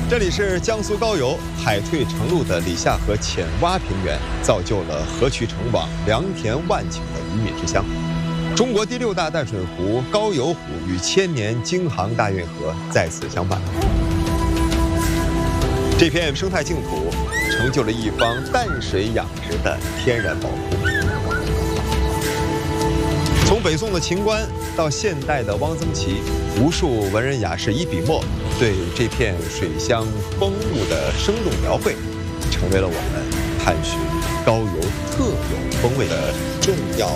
这里是江苏高邮海退程路的里下河浅洼平原，造就了河渠成网、良田万顷的鱼米之乡。中国第6大淡水湖高邮湖与千年京杭大运河在此相伴。这片生态净土成就了一方淡水养殖的天然宝库。从北宋的秦观到现代的汪曾祺，无数文人雅士一笔墨对这片水乡风物的生动描绘，成为了我们探寻高邮特有风味的重要